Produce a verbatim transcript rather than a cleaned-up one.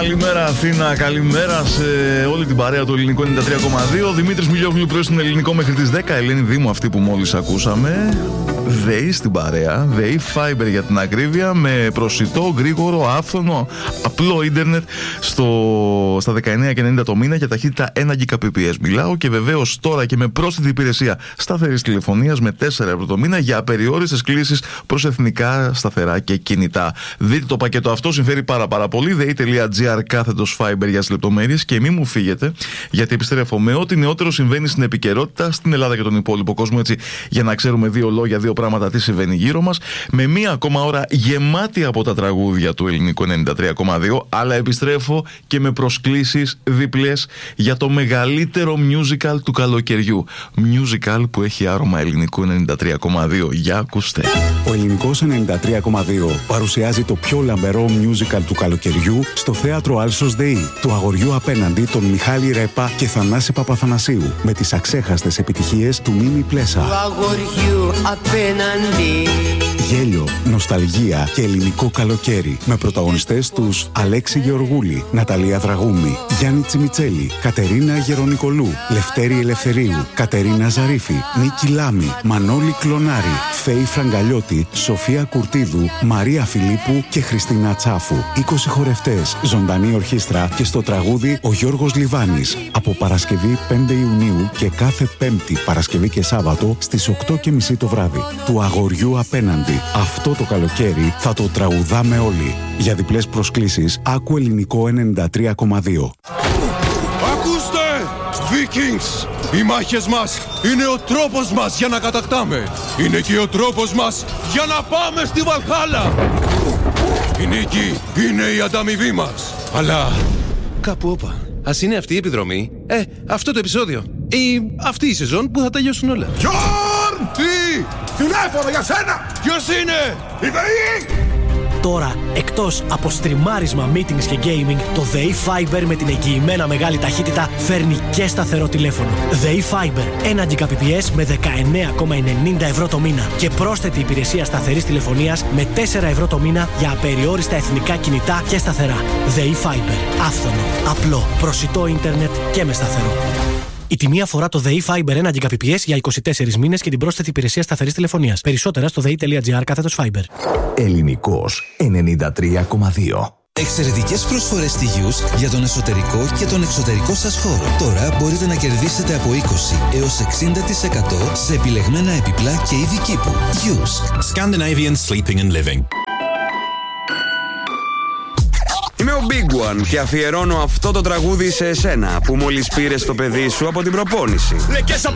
Καλημέρα Αθήνα, καλημέρα σε όλη την παρέα του Ελληνικού ενενήντα τρία κόμμα δύο. Δημήτρης Μιλιόγλου πρωί στον Ελληνικό μέχρι τις δέκα. Ελένη Δήμου αυτή που μόλις ακούσαμε. ΔΕΗ στην παρέα, ΔΕΗ Fiber για την ακρίβεια, με προσιτό, γρήγορο, άφθονο, απλό ίντερνετ στο, στα δεκαεννιά και ενενήντα το μήνα για ταχύτητα ένα Gbps. Μιλάω και βεβαίως τώρα και με πρόσθετη υπηρεσία σταθερής τηλεφωνίας με τέσσερα ευρώ το μήνα για απεριόριστες κλήσεις προς εθνικά σταθερά και κινητά. Δείτε το πακέτο αυτό, συμφέρει πάρα πάρα πολύ. ΔΕΗ.gr κάθετος Fiber για τις λεπτομέρειες και μην μου φύγετε, γιατί επιστρέφω με ό,τι νεότερο συμβαίνει στην επικαιρότητα στην Ελλάδα και τον υπόλοιπο κόσμο, έτσι για να ξέρουμε δύο λόγια, δύο πράγματα τι συμβαίνει γύρω μας, με μία ακόμα ώρα γεμάτη από τα τραγούδια του Ελληνικού ενενήντα τρία κόμμα δύο, αλλά επιστρέφω και με προσκλήσεις διπλές για το μεγαλύτερο musical του καλοκαιριού. Musical που έχει άρωμα Ελληνικού ενενήντα τρία κόμμα δύο. Για ακούστε. Ο Ελληνικός ενενήντα τρία κόμμα δύο παρουσιάζει το πιο λαμπερό musical του καλοκαιριού στο θέατρο Άλσος ΔΕΗ, του αγοριού απέναντι τον Μιχάλη Ρέπα και Θανάση Παπαθανασίου, με τις αξέχαστες επιτυχίες του Μίμη Πλέσα. Του αγοριού απέναντι. Γέλιο, νοσταλγία και ελληνικό καλοκαίρι, με πρωταγωνιστές τους Αλέξη Γεωργούλη, Ναταλία Δραγούμη, Γιάννη Τσιμιτσέλη, Κατερίνα Γερονικολού, Λευτέρη Ελευθερίου, Κατερίνα Ζαρίφη, Νίκη Λάμη, Μανώλη Κλονάρη, Φέη Φραγκαλιώτη, Σοφία Κουρτίδου, Μαρία Φιλίππου και Χριστίνα Τσάφου. είκοσι χορευτές, ζωντανή ορχήστρα και στο τραγούδι ο Γιώργος Λιβάνης. Από Παρασκευή πέντε Ιουνίου και κάθε Πέμπτη, Παρασκευή και Σάββατο στις οκτώ και μισή το βράδυ. Του αγοριού απέναντι. Αυτό το καλοκαίρι θα το τραγουδάμε όλοι. Για διπλές προσκλήσεις, άκου Ελληνικό ενενήντα τρία κόμμα δύο. Ακούστε! Vikings! Οι μάχες μας είναι ο τρόπος μας για να κατακτάμε. Είναι και ο τρόπος μας για να πάμε στη Βαλχάλα. Η νίκη είναι η ανταμοιβή μας. Αλλά κάπου όπα. Ας είναι αυτή η επιδρομή, ε, αυτό το επεισόδιο ή αυτή η σεζόν που θα τελειώσουν όλα. Γιόρν! Τι! Τηλέφωνο για σένα! Ποιος είναι? Η ΔΕΗ! Τώρα, εκτός από στριμάρισμα, meetings και gaming, το ΔΕΗ Fiber με την εγγυημένα μεγάλη ταχύτητα φέρνει και σταθερό τηλέφωνο. ΔΕΗ Fiber, ένα Gbps με δεκαεννιά κόμμα ενενήντα ευρώ το μήνα και πρόσθετη υπηρεσία σταθερής τηλεφωνίας με τέσσερα ευρώ το μήνα για απεριόριστα εθνικά κινητά και σταθερά. ΔΕΗ Fiber, άφθονο, απλό, προσιτό ίντερνετ και με σταθερό. Η τιμή αφορά το ΔΕΗ Fiber ένα Gbps για είκοσι τέσσερις μήνες και την πρόσθετη υπηρεσία σταθερής τηλεφωνίας. Περισσότερα στο δεη.gr κάθετος Fiber. Ελληνικός ενενήντα τρία κόμμα δύο. Εξαιρετικές προσφορές στη Yusk για τον εσωτερικό και τον εξωτερικό σας χώρο. Τώρα μπορείτε να κερδίσετε από είκοσι έως εξήντα τοις εκατό σε επιλεγμένα επιπλά και είδη κήπου. Yusk. Scandinavian Sleeping and Living. Είμαι ο Big One και αφιερώνω αυτό το τραγούδι σε εσένα που μόλις πήρες το παιδί σου από την προπόνηση.